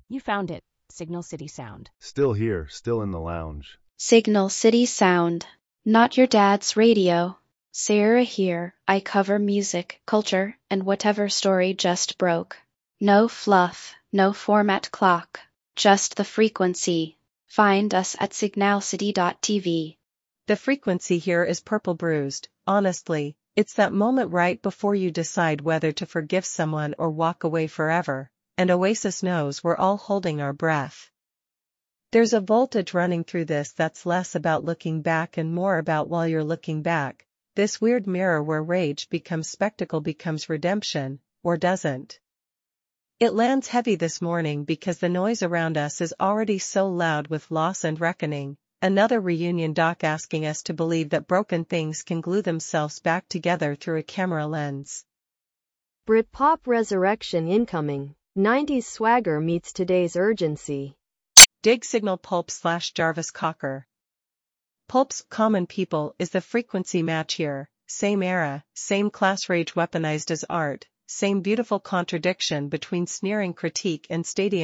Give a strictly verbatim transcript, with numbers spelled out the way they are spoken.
You found it. Signal City Sound. Still here, still in the lounge. Signal City Sound. Not your dad's radio. Sarah here, I cover music, culture, and whatever story just broke. No fluff, no format clock, just the frequency. Find us at signal city dot t v. The frequency here is purple bruised. Honestly, it's that moment right before you decide whether to forgive someone or walk away forever, and Oasis knows we're all holding our breath. There's a voltage running through this that's less about looking back and more about while you're looking back, this weird mirror where rage becomes spectacle becomes redemption, or doesn't. It lands heavy this morning because the noise around us is already so loud with loss and reckoning, another reunion doc asking us to believe that broken things can glue themselves back together through a camera lens. Britpop resurrection incoming. nineties swagger meets today's urgency. Dig Signal Pulp slash Jarvis Cocker. Pulp's Common People is the frequency match here, same era, same class rage weaponized as art, same beautiful contradiction between sneering critique and stadium